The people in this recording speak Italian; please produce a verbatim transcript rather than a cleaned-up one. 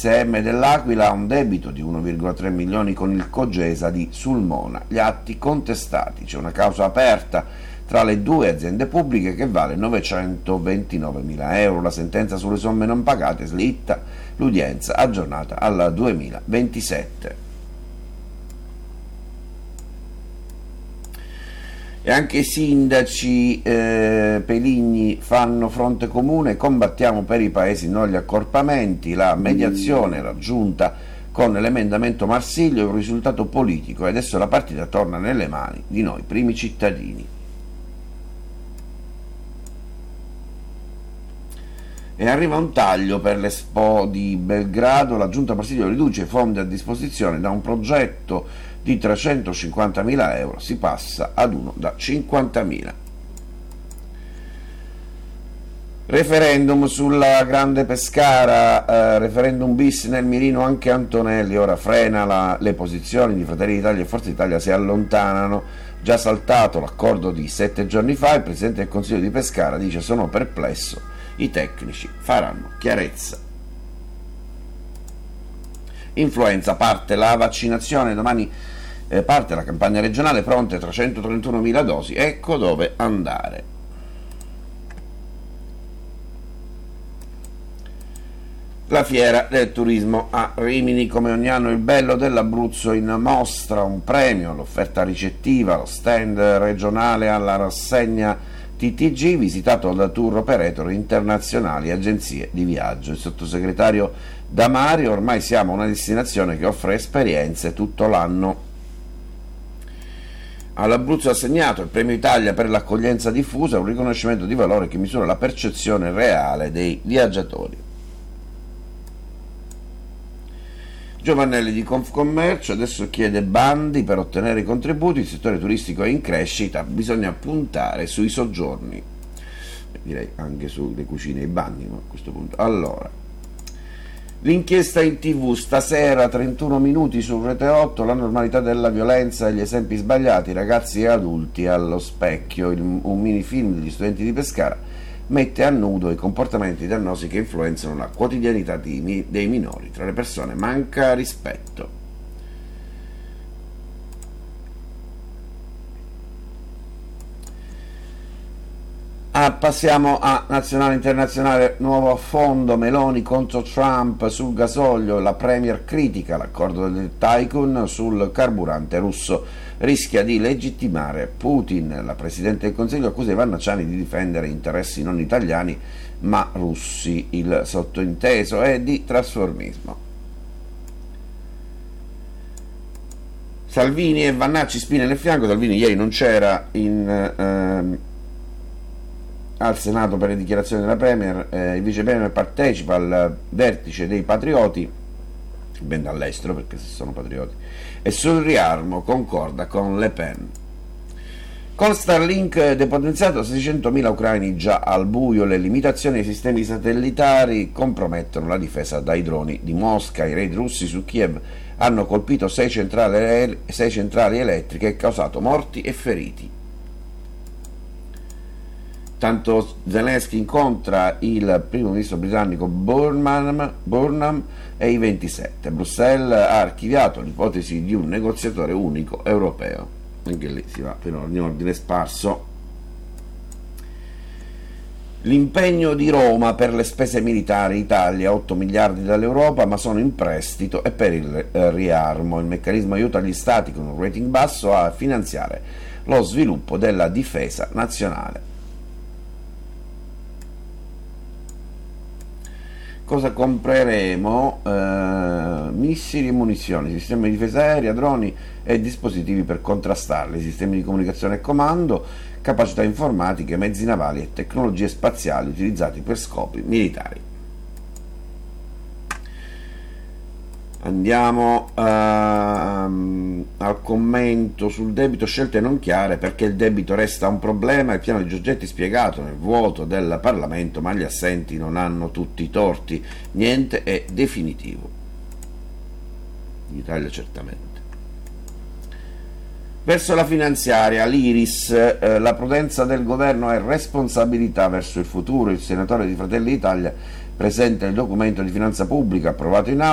S M dell'Aquila ha un debito di uno virgola tre milioni con il Cogesa di Sulmona. Gli atti contestati. C'è una causa aperta tra le due aziende pubbliche che vale novecentoventinovemila euro. La sentenza sulle somme non pagate slitta l'udienza aggiornata al duemilaventisette. E anche i sindaci eh, Peligni fanno fronte comune, combattiamo per i paesi, non gli accorpamenti, la mediazione raggiunta con l'emendamento Marsiglio è un risultato politico e adesso la partita torna nelle mani di noi primi cittadini. E arriva un taglio per l'Expo di Belgrado, la Giunta Marsiglio riduce i fondi a disposizione da un progetto di trecentocinquantamila euro, si passa ad uno da cinquantamila. Referendum sulla Grande Pescara, eh, referendum bis nel mirino anche Antonelli, ora frena la, le posizioni di Fratelli d'Italia e Forza Italia si allontanano, già saltato l'accordo di sette giorni fa, il Presidente del Consiglio di Pescara dice sono perplesso, i tecnici faranno chiarezza. Influenza, parte la vaccinazione, domani eh, parte la campagna regionale, pronte trecentotrentunomila dosi, ecco dove andare. La fiera del turismo a Rimini, come ogni anno il bello dell'Abruzzo in mostra, un premio, l'offerta ricettiva, lo stand regionale alla rassegna T T G, visitato da tour operator internazionali e agenzie di viaggio. Il sottosegretario Damari, ormai siamo una destinazione che offre esperienze tutto l'anno. All'Abruzzo è assegnato il Premio Italia per l'accoglienza diffusa, un riconoscimento di valore che misura la percezione reale dei viaggiatori. Giovannelli di Confcommercio adesso chiede bandi per ottenere i contributi, il settore turistico è in crescita, bisogna puntare sui soggiorni, direi anche sulle cucine e i bagni, no, a questo punto. Allora, l'inchiesta in tv stasera, trentuno minuti su Rete otto, la normalità della violenza e gli esempi sbagliati, ragazzi e adulti allo specchio, il, un minifilm degli studenti di Pescara mette a nudo i comportamenti dannosi che influenzano la quotidianità di, dei minori. Tra le persone manca rispetto. Ah, passiamo a nazionale internazionale, nuovo affondo, Meloni contro Trump sul gasolio, la Premier critica l'accordo del Tycoon sul carburante russo, rischia di legittimare Putin, la Presidente del Consiglio accusa Ivan Ciani di difendere interessi non italiani ma russi, il sottointeso è di trasformismo. Salvini e Vannacci spine nel fianco, Salvini ieri non c'era in... Ehm, al Senato per le dichiarazioni della Premier, eh, il Vice Premier partecipa al vertice dei patrioti, ben dall'estero perché se sono patrioti, e sul riarmo concorda con Le Pen. Con Starlink depotenziato, seicentomila ucraini già al buio, le limitazioni ai sistemi satellitari compromettono la difesa dai droni di Mosca, i raid russi su Kiev hanno colpito sei centrali, sei centrali elettriche e causato morti e feriti. Tanto Zelensky incontra il primo ministro britannico Burnham, Burnham e i ventisette. Bruxelles ha archiviato l'ipotesi di un negoziatore unico europeo. Anche lì si va per ordine, ordine sparso. L'impegno di Roma per le spese militari, Italia otto miliardi dall'Europa ma sono in prestito e per il riarmo. Il meccanismo aiuta gli stati con un rating basso a finanziare lo sviluppo della difesa nazionale. Cosa compreremo? Eh, missili e munizioni, sistemi di difesa aerea, droni e dispositivi per contrastarli, sistemi di comunicazione e comando, capacità informatiche, mezzi navali e tecnologie spaziali utilizzati per scopi militari. Andiamo uh, al commento sul debito, scelte non chiare perché il debito resta un problema, il piano di Giorgetti spiegato nel vuoto del Parlamento, ma gli assenti non hanno tutti i torti, niente è definitivo. In Italia certamente. Verso la finanziaria, l'Iris, eh, la prudenza del governo è responsabilità verso il futuro, il senatore di Fratelli d'Italia presenta il documento di finanza pubblica approvato in Aula.